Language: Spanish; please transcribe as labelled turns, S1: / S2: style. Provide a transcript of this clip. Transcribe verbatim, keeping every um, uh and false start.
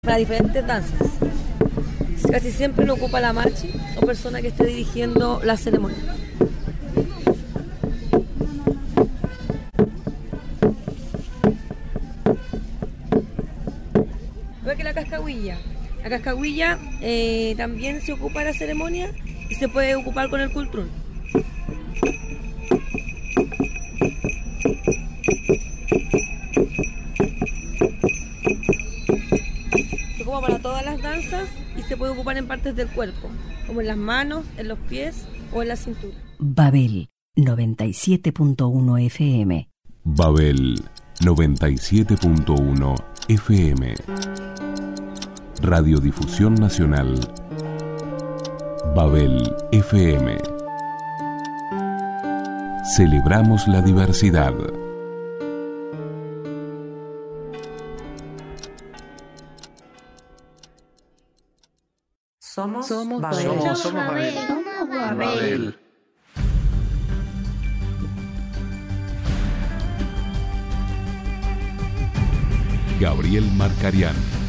S1: para diferentes danzas. Casi siempre lo ocupa la machi o persona que esté dirigiendo la ceremonia. Igual que la cascahuilla. La cascahuilla eh, también se ocupa en la ceremonia y se puede ocupar con el cultrún. Se ocupa para todas las danzas y se puede ocupar en partes del cuerpo, como en las manos, en los pies o en la cintura.
S2: Babel noventa y siete punto uno F M.
S3: Babel noventa y siete punto uno F M. Radiodifusión Nacional. Babel F M. Celebramos la diversidad.
S4: Somos,
S5: Somos
S4: Babel.
S5: Babel.
S4: Somos,
S5: Somos Babel.
S4: Somos Babel.
S5: Babel.
S3: Gabriel Marcarián.